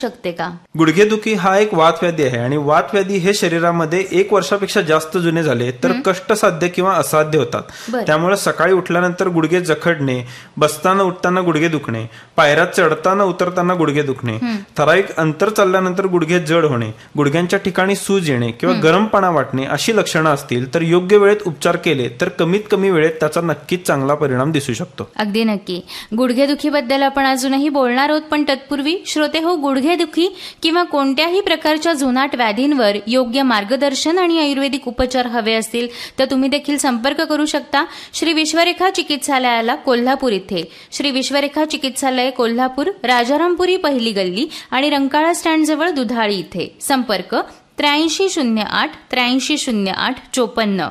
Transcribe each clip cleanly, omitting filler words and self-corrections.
शकते का? गुडघेदुखी हा एक वातव्याधी आहे आणि वातव्याधी हे शरीरामध्ये 1 वर्षापेक्षा जास्त जुने झाले तर कष्टसाध्य किंवा असाध्य होतात. त्यामुळे सकाळी उठल्यानंतर गुडघे जखडणे, बसताना उठताना गुडघे दुखणे, पायऱ्यात चढताना उतरताना गुडघे दुखणे, ठराविक अंतर चालल्यानंतर गुडघे जड होणे, गुडघ्यांच्या ठिकाणी सूज येणे किंवा गरमपणा वाटणे अशी लक्षणं असतील तर योग्य वेळेत उपचार केले तर कमीत कमी वेळेत त्याचा नक्कीच चांगला परिणाम दिसू शकतो. अगदी नक्की. गुडघेदुखीबद्दल आपण अजूनही बोलणार आहोत, पण तत्पूर्वी श्रोते हो, गुडघेदुखी किंवा कोणत्याही प्रकारच्या जुनाट व्याधींवर योग्य मार्गदर्शन आणि आयुर्वेदिक उपचार हवे असतील तर तुम्ही देखील संपर्क करू शकता श्री विश्वरेखा चिकित्सालयाला, कोल्हापूर इथे. श्री विश्वरेखा चिकित्सालय, कोल्हापूर, राजारामपुरी पहिली गल्ली आणि रंकाळा स्टँड जवळ दुधाळी इथे. संपर्क 8308 8308 54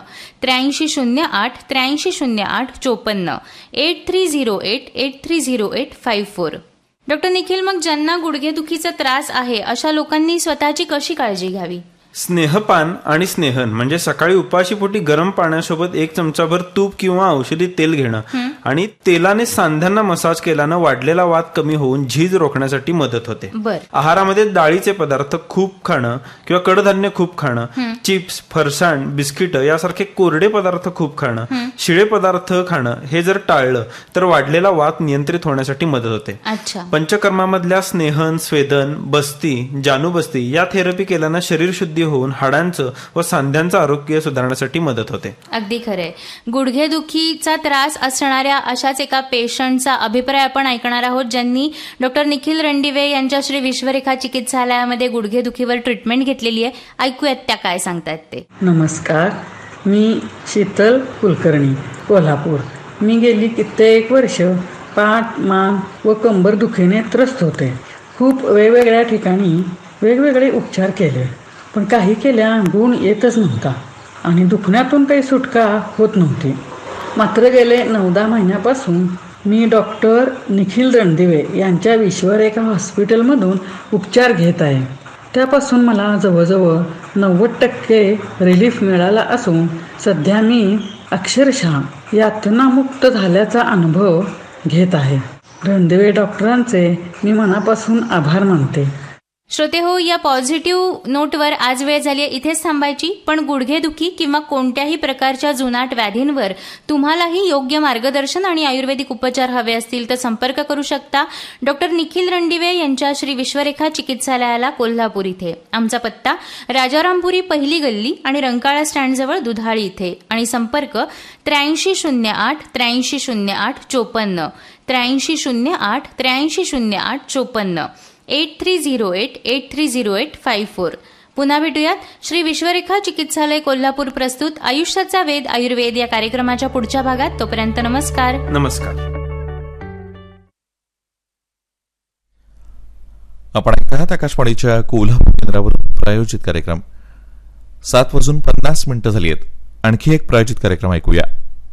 8308 8308 54 8308 8308 54. डॉक्टर निखिल, मग ज्यांना गुडघेदुखीचा त्रास आहे अशा लोकांनी स्वतःची कशी काळजी घ्यावी? स्नेहपान आणि स्नेहन म्हणजे सकाळी उपाशीपोटी गरम पाण्यासोबत 1 चमचाभर तूप किंवा औषधी तेल घेणं आणि तेलाने सांध्यांना मसाज केल्यानं वाढलेला वात कमी होऊन झीज रोखण्यासाठी मदत होते. आहारामध्ये डाळीचे पदार्थ खूप खाणं किंवा कडधान्य खूप खाणं, चिप्स, फरसाण, बिस्किट यासारखे कोरडे पदार्थ खूप खाणं, शिळे पदार्थ खाणं हे जर टाळलं तर वाढलेला वात नियंत्रित होण्यासाठी मदत होते. पंचकर्मामधल्या स्नेहन, स्वेदन, बस्ती, जानुबस्ती या थेरपी केल्यानं शरीर शुद्धी होऊन हाडांचं व सांध्यांचं आरोग्य सुधारण्यासाठी मदत होते. अगदी खरंय. गुडघेदुखीचा त्रास असणाऱ्या अशाच एका पेशंटचा अभिप्राय आपण ऐकणार आहोत ज्यांनी डॉक्टर निखिल रणदिवे यांच्या श्री विश्वरेखा चिकित्सालयामध्ये गुडघेदुखीवर ट्रीटमेंट घेतलेली आहे. ऐकूयात त्या काय सांगतायत ते. नमस्कार, मी शीतल कुलकर्णी, कोल्हापूर. मी गेली कित्येक वर्ष पाठ, मान व कंबर दुखीने त्रस्त होते. खूप वेगवेगळ्या ठिकाणी वेगवेगळे उपचार केले, पण काही केल्या गुण येतच नव्हता आणि दुखण्यातून काही सुटका होत नव्हती. मात्र गेले 9-10 महिन्यापासून मी डॉक्टर निखिल रणदिवे यांच्या विश्वरेखा हॉस्पिटलमधून उपचार घेत आहे. त्यापासून मला जवळजवळ 90% रिलीफ मिळाला असून सध्या मी अक्षरशः यातनामुक्त झाल्याचा अनुभव घेत आहे. रणदिवे डॉक्टरांचे मी मनापासून आभार मानते. श्रोते हो, या पॉझिटिव्ह नोटवर आज वेळ झाली आहे इथेच थांबायची. पण गुडघेदुखी किंवा कोणत्याही प्रकारच्या जुनाट व्याधींवर तुम्हालाही योग्य मार्गदर्शन आणि आयुर्वेदिक उपचार हवे असतील तर संपर्क करू शकता डॉक्टर निखिल रणदिवे यांच्या श्री विश्वरेखा चिकित्सालयाला, कोल्हापूर इथे. आमचा पत्ता राजारामपुरी पहिली गल्ली आणि रंकाळा स्टँड जवळ दुधाळी इथे. आणि संपर्क 8308 8308 54 8308 8308 54 8308 8308 54. पुन्हा भेटूयात श्री विश्वरेखा चिकित्सालय, कोल्हापूर प्रस्तुत आयुष्याचा वेध आयुर्वेद या कार्यक्रमाच्या पुढच्या भागात. तोपर्यंत नमस्कार. नमस्कार. आपण ऐकत आकाशवाणीच्या कोल्हापूर केंद्रावर प्रायोजित कार्यक्रम. 7:50 झाली आहेत. आणखी एक प्रायोजित कार्यक्रम ऐकूया.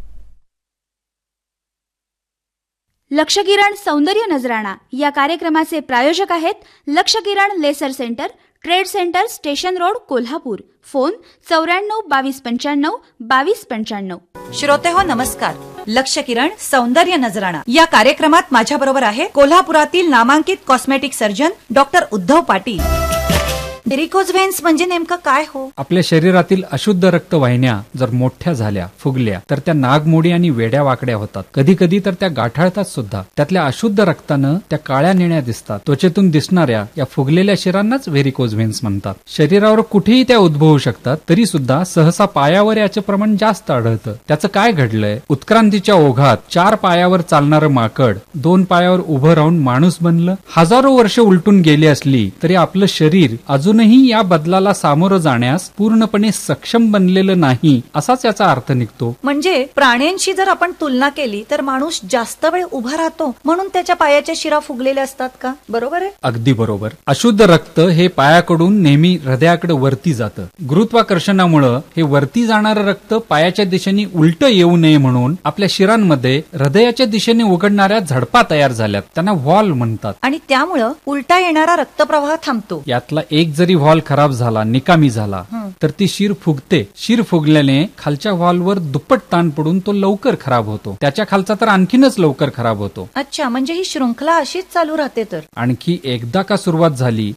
लक्षकिरण सौंदर्य नजराणा या कार्यक्रमाचे प्रायोजक आहेत लक्षकिरण laser centre, trade centre, station road, Kolhapur. Phone 94 22 95 22 95. श्रोते हो, नमस्कार. लक्षकिरण सौंदर्य नजराणा या कार्यक्रमात माझ्या बरोबर आहे कोल्हापुरातील नामांकित cosmetic surgeon doctor Uddhav Patil. Varicose व्हेन्स म्हणजे नेमकं काय हो? आपल्या शरीरातील अशुद्ध रक्तवाहिन्या जर मोठ्या झाल्या, फुगल्या तर त्या नागमोडी आणि वेड्या वाकड्या होतात. कधी कधी तर त्या गाठाळतात सुद्धा. त्यातल्या अशुद्ध रक्तानं त्या काळ्या निळ्या दिसतात. त्वचेतून दिसणाऱ्या या फुगलेल्या शिरांनाच व्हेरिकोज व्हेन्स म्हणतात. शरीरावर कुठेही त्या उद्भवू शकतात, तरी सुद्धा सहसा पायावर याचे प्रमाण जास्त आढळतं. त्याचं काय घडलंय? उत्क्रांतीच्या ओघात 4 पायावर चालणारं माकड 2 पायावर उभं राहून माणूस बनलं. हजारो वर्ष उलटून गेली असली तरी आपलं शरीर अजूनही या बदलाला सामोरं जाण्यास पूर्णपणे सक्षम बनलेलं नाही, असाच याचा अर्थ निघतो. म्हणजे प्राण्यांशी जर आपण तुलना केली तर माणूस जास्त वेळ उभा राहतो म्हणून त्याच्या पायाच्या शिरा फुगलेल्या असतात का? बरोबर आहे. अगदी बरोबर. अशुद्ध रक्त हे पायाकडून नेहमी हृदयाकडे वरती जातं. गुरुत्वाकर्षणामुळे हे वरती जाणारं रक्त पायाच्या दिशेने उलट येऊ नये म्हणून आपल्या शिरांमध्ये हृदयाच्या दिशेने उघडणाऱ्या झडपा तयार झाल्यात. त्यांना व्हॉल्व म्हणतात. आणि त्यामुळं उलटा येणारा रक्तप्रवाह थांबतो. यातला एक जरी व्हॉल्व खराब झाला, निकामी झाला तर ती शीर फुगते. शीर फुगल्याने खालच्या व्हॉल्व्हवर दुप्पट ताण पडून तो लवकर खराब होतो. त्याच्या खालचा तर आणखीनच लवकर खराब होतो. अच्छा, म्हणजे ही शृंखला अशीच चालू राहते तर. आणखी एकदा का सुरुवात झाली